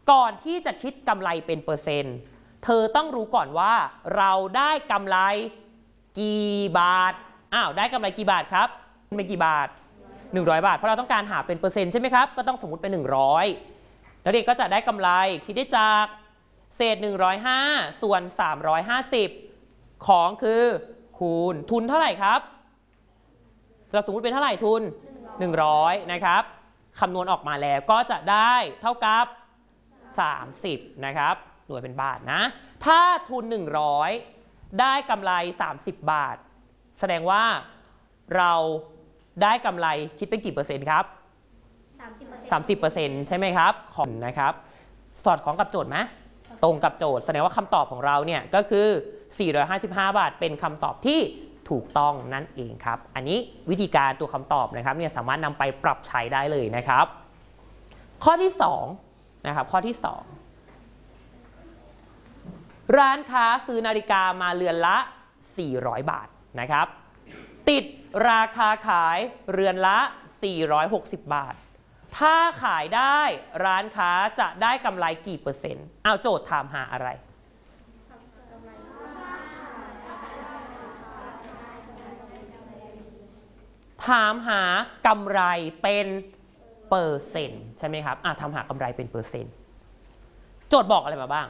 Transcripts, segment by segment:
ก่อนที่จะคิดกำไรเป็นเปอร์เซ็นต์เธอต้องรู้ก่อนว่าเราได้กำไรกี่บาทได้กำไรกี่บาทครับเป็นกี่บาท100 บาทเพราะเราต้องการหาเป็นเปอร์เซ็นต์ใช่ไหมครับก็ต้องสมมุติเป็น100แล้วเด็กก็จะได้กำไรคิดได้จากเศษ105ส่วน350ของคือคูณทุนเท่าไหร่ครับเราสมมุติเป็นเท่าไหร่ทุน100นะครับคำนวณออกมาแล้วก็จะได้เท่ากับ30นะครับหน่วยเป็นบาทนะถ้าทุน100ได้กำไร30 บาทแสดงว่าเราได้กำไรคิดเป็นกี่เปอร์เซ็นต์ครับ30%ใช่ไหมครับของนะครับสอดคล้องกับโจทย์ไหมตรงกับโจทย์แสดงว่าคำตอบของเราเนี่ยก็คือ455 บาทเป็นคำตอบที่ถูกต้องนั่นเองครับอันนี้วิธีการตัวคำตอบนะครับเนี่ยสามารถนำไปปรับใช้ได้เลยนะครับข้อที่2นะครับข้อที่2ร้านค้าซื้อนาฬิกามาเรือนละ400 บาทนะครับติดราคาขายเรือนละ460 บาทถ้าขายได้ร้านค้าจะได้กำไรกี่เปอร์เซ็นต์โจทย์ถามหาอะไรถามหากำไรเป็นเปอร์เซ็นต์ใช่ไหมครับถามหากำไรเป็นเปอร์เซ็นต์โจทย์บอกอะไรมาบ้าง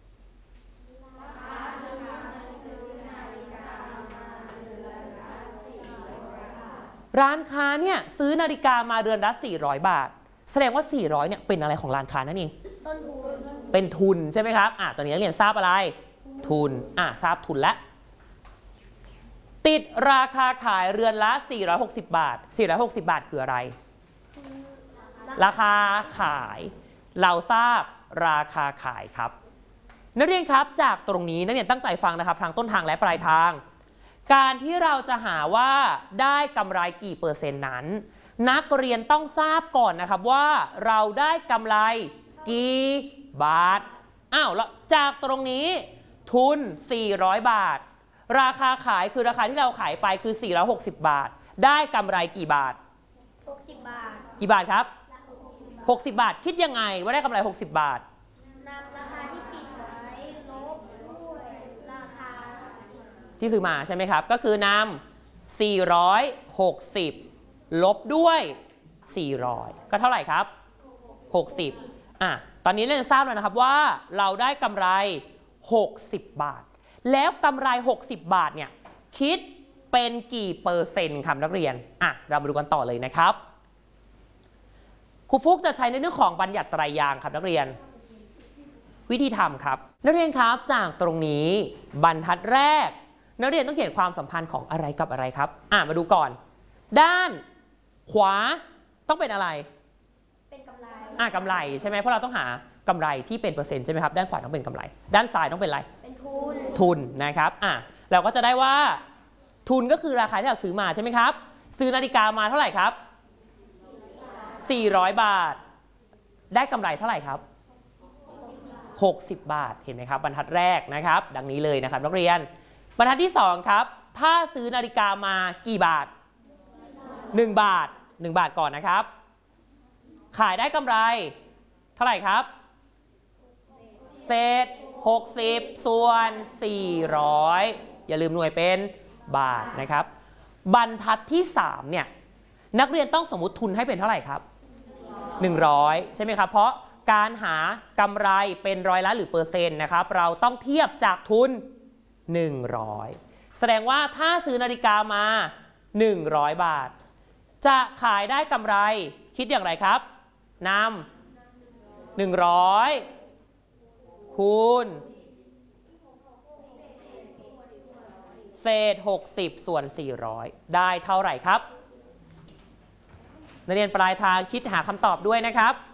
ร้านค้าเนี่ยซื้อนาฬิกามาเรือนละ400 บาทแสดงว่า400เนี่ยเป็นอะไรของร้านค้านั่นเองต้นทุนเป็นทุนใช่ไหมครับตอนนี้นักเรียนทราบอะไรทุนทราบทุนแล้วติดราคาขายเรือนละ460 บาท460 บาทคืออะไรราคาขายเราทราบราคาขายครับนักเรียนครับจากตรงนี้นักเรียนตั้งใจฟังนะครับทางต้นทางและปลายทางการที่เราจะหาว่าได้กำไรกี่เปอร์เซ็นต์นั้นนักเรียนต้องทราบก่อนนะครับว่าเราได้กำไรกี่บาทแล้วจากตรงนี้ทุน400 บาทราคาขายคือราคาที่เราขายไปคือ460 บาทได้กำไรกี่บาท60 บาทกี่บาทครับ60 บาทคิดยังไงว่าได้กำไร60 บาทนำราคาที่ติดไว้ลบด้วยราคาที่ซื้อมาใช่ไหมครับก็คือนำ460ลบด้วย400ก็เท่าไหร่ครับ60ตอนนี้เราจะทราบแล้วนะครับว่าเราได้กำไร60 บาทแล้วกำไร60 บาทเนี่ยคิดเป็นกี่เปอร์เซ็นต์ครับนักเรียนเรามาดูกันต่อเลยนะครับครูฟุกจะใช้ในเรื่องของบัญญัติไตรยางค์ครับนักเรียนวิธีทำครับนักเรียนครับจากตรงนี้บรรทัดแรกนักเรียนต้องเขียนความสัมพันธ์ของอะไรกับอะไรครับมาดูก่อนด้านขวาต้องเป็นอะไรเป็นกำไรกำไรใช่ไหมเพราะเราต้องหากำไรที่เป็นเปอร์เซ็นต์ใช่ไหมครับด้านขวาต้องเป็นกำไรด้านซ้ายต้องเป็นอะไรเป็นทุนนะครับเราก็จะได้ว่าทุนก็คือราคาที่เราซื้อมาใช่ไหมครับซื้อนาฬิกามาเท่าไหร่ครับ400 บาทได้กำไรเท่าไหร่ครับ60 บาทเห็นไหมครับบรรทัดแรกนะครับดังนี้เลยนะครับนักเรียนบรรทัดที่2ครับถ้าซื้อนาฬิกามากี่บาท1 บาท1 บาทก่อนนะครับขายได้กำไรเท่าไหร่ครับเศษ60ส่วน400อย่าลืมหน่วยเป็นบาทนะครับบรรทัดที่3เนี่ยนักเรียนต้องสมมุติทุนให้เป็นเท่าไหร่ครับ100ใช่ไหมครับเพราะการหากำไรเป็นร้อยละหรือเปอร์เซ็นต์นะครับเราต้องเทียบจากทุน100แสดงว่าถ้าซื้อนาฬิกามา100 บาทจะขายได้กำไรคิดอย่างไรครับนำ100คูณเศษ60ส่วน400ได้เท่าไหร่ครับนักเรียนปลายทางคิดหาคำตอบด้วยนะครับ